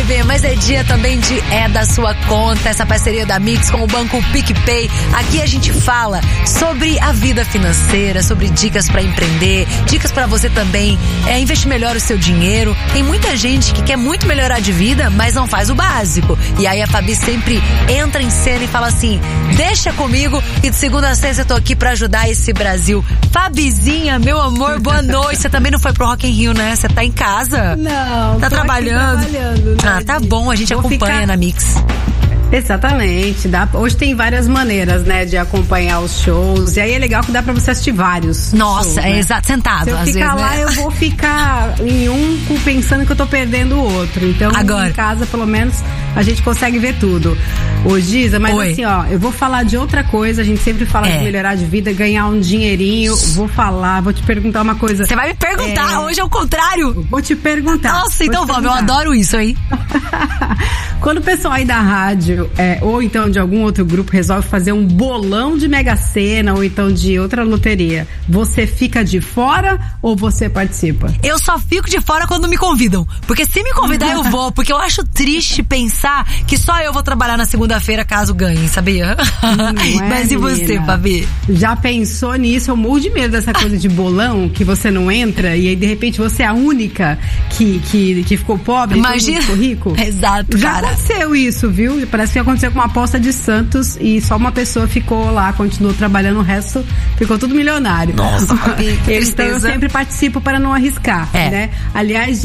bebê, mas é dia também de da sua conta, essa parceria da Mix com o banco PicPay. Aqui a gente fala sobre a vida financeira, sobre dicas pra empreender, dicas pra você também investir melhor o seu dinheiro. Tem muita gente que quer muito melhorar de vida, mas não faz o básico. E aí a Fabi sempre entra em cena e fala assim: deixa comigo e de segunda a sexta eu tô aqui pra ajudar esse Brasil. Fabizinha, meu amor, boa noite. Você também não foi pro Rock in Rio, né? Você tá em casa? Não. Tá trabalhando? Né, tá bom, a gente acompanha na Mix. Exatamente. Hoje tem várias maneiras, né, de acompanhar os shows. E aí é legal que dá pra você assistir vários. Nossa, shows, né? Exato, sentado. Se eu às ficar vezes, lá, né? eu vou ficar em um pensando que eu tô perdendo o outro. Então, agora, em casa, pelo menos, a gente consegue ver tudo. Ô, Giza, mas assim, ó, eu vou falar de outra coisa. A gente sempre fala de melhorar de vida, ganhar um dinheirinho. Vou te perguntar uma coisa. Você vai me perguntar, hoje é o contrário. Vou te perguntar. Nossa, então vamos, eu adoro isso aí. Quando o pessoal aí da rádio, ou então de algum outro grupo, resolve fazer um bolão de Mega Sena, ou então de outra loteria, você fica de fora ou você participa? Eu só fico de fora quando me convidam. Porque se me convidar, eu vou. Porque eu acho triste pensar que só eu vou trabalhar na segunda-feira caso ganhe, sabia? Mas e você, Fabi? Já pensou nisso? Eu morro de medo dessa coisa de bolão, que você não entra e aí de repente você é a única que ficou pobre. Imagina. E todo mundo ficou rico. Exato, já cara. aconteceu isso, viu? Parece que aconteceu com uma aposta de Santos e só uma pessoa ficou lá, continuou trabalhando, o resto ficou tudo milionário. Nossa, então eu sempre participo para não arriscar, né? Aliás,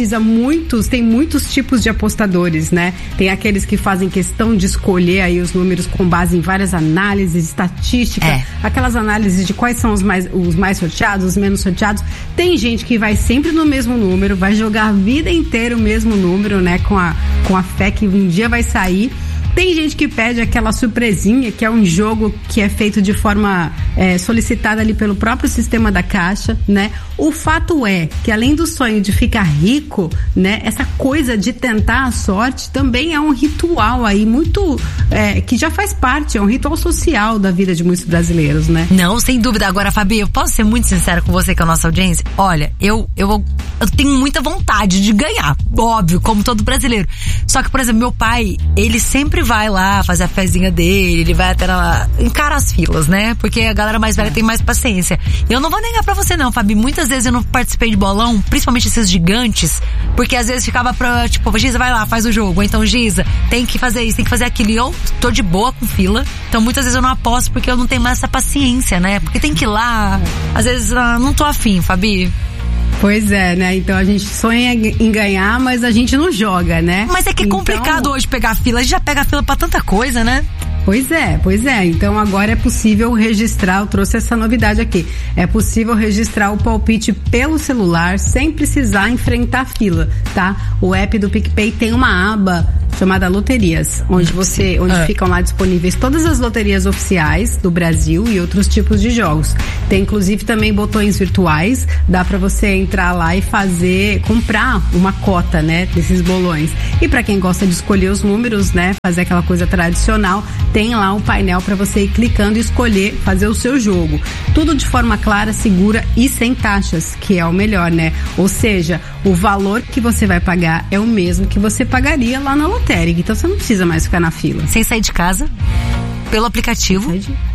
tem muitos tipos de apostadores, né? Tem aqueles que fazem questão de escolher aí os números com base em várias análises, estatística, aquelas análises de quais são os mais sorteados, os menos sorteados. Tem gente que vai sempre no mesmo número, vai jogar a vida inteira o mesmo número, né? Com a fé que um dia vai sair. Tem gente que pede aquela surpresinha, que é um jogo que é feito de forma solicitada ali pelo próprio sistema da Caixa, né? O fato é que além do sonho de ficar rico, né? Essa coisa de tentar a sorte também é um ritual aí muito, que já faz parte, é um ritual social da vida de muitos brasileiros, né? Não, sem dúvida. Agora, Fabi, eu posso ser muito sincera com você, com a nossa audiência? Olha, eu tenho muita vontade de ganhar, óbvio, como todo brasileiro. Só que, por exemplo, meu pai, ele sempre vai lá fazer a fezinha dele, ele vai até encara as filas, né? Porque a galera mais velha tem mais paciência. Eu não vou negar pra você não, Fabi, muitas vezes eu não participei de bolão, principalmente esses gigantes, porque às vezes ficava tipo, Giza, vai lá, faz o jogo, ou então Giza, tem que fazer isso, tem que fazer aquilo, e eu tô de boa com fila, então muitas vezes eu não aposto porque eu não tenho mais essa paciência, né? Porque tem que ir lá, às vezes não tô afim, Fabi. Pois é, né? Então a gente sonha em ganhar, mas a gente não joga, né? Mas é que é complicado hoje pegar fila. A gente já pega fila pra tanta coisa, né? Pois é. Então agora é possível registrar, eu trouxe essa novidade aqui. É possível registrar o palpite pelo celular sem precisar enfrentar fila, tá? O app do PicPay tem uma aba chamada Loterias, onde ficam lá disponíveis todas as loterias oficiais do Brasil e outros tipos de jogos. Tem inclusive também botões virtuais, dá pra você entrar lá e comprar uma cota, né, desses bolões. E pra quem gosta de escolher os números, né, fazer aquela coisa tradicional, tem lá um painel pra você ir clicando e escolher, fazer o seu jogo. Tudo de forma clara, segura e sem taxas, que é o melhor, né? Ou seja, o valor que você vai pagar é o mesmo que você pagaria lá na lotérica. Então você não precisa mais ficar na fila. Sem sair de casa, pelo aplicativo.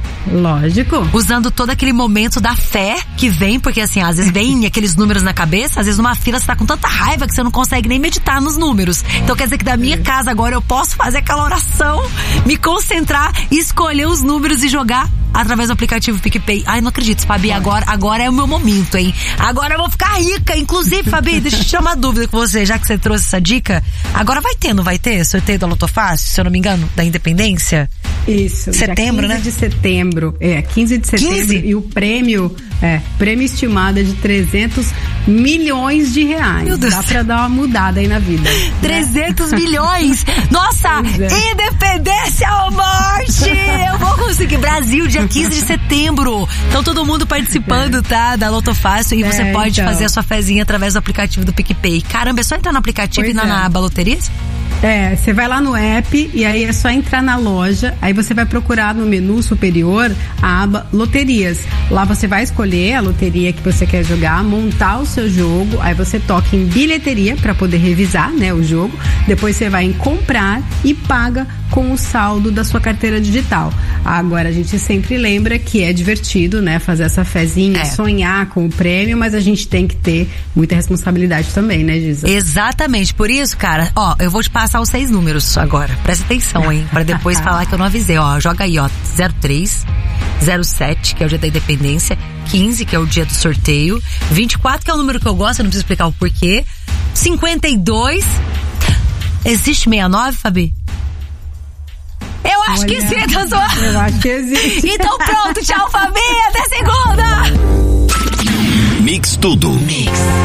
Lógico. Usando todo aquele momento da fé que vem, porque assim, às vezes vem aqueles números na cabeça, às vezes numa fila você tá com tanta raiva que você não consegue nem meditar nos números. Então quer dizer que da minha casa agora eu posso fazer aquela oração, me concentrar, escolher os números e jogar através do aplicativo PicPay. Ai, não acredito, Fabi, agora é o meu momento, hein? Agora eu vou ficar rica. Inclusive, Fabi, deixa eu tirar uma dúvida com você, já que você trouxe essa dica. Agora não vai ter sorteio da Loto Fácil, se eu não me engano, da Independência? Isso. Setembro, dia 15 de setembro. 15 de setembro. 15? E o prêmio estimado é de 300 milhões de reais. Meu Deus. Dá pra dar uma mudada aí na vida. 300 milhões! Nossa! Independência ou morte! Eu vou conseguir. Brasil, dia 15 de setembro. Então todo mundo participando, tá? Da Loto Fácil. E você pode fazer a sua fezinha através do aplicativo do PicPay. Caramba, é só entrar no aplicativo e ir na aba Loterias? Você vai lá no app e aí é só entrar na loja, aí você vai procurar no menu superior a aba loterias. Lá você vai escolher a loteria que você quer jogar, montar o seu jogo, aí você toca em bilheteria para poder revisar, né, o jogo. Depois você vai em comprar e paga com o saldo da sua carteira digital. Agora a gente sempre lembra que é divertido, né, fazer essa fezinha, sonhar com o prêmio, mas a gente tem que ter muita responsabilidade também, né, Giza? Exatamente, por isso, cara, eu vou te passar os 6 números agora, presta atenção, hein, pra depois falar que eu não avisei, joga aí, 03, 07, que é o dia da independência, 15, que é o dia do sorteio, 24, que é o número que eu gosto, eu não preciso explicar o porquê, 52, existe 69, Fabi? Eu acho que sim, tá zoando. Eu acho que existe. Então pronto, tchau, Fabi, até segunda! Mix Tudo. Mix.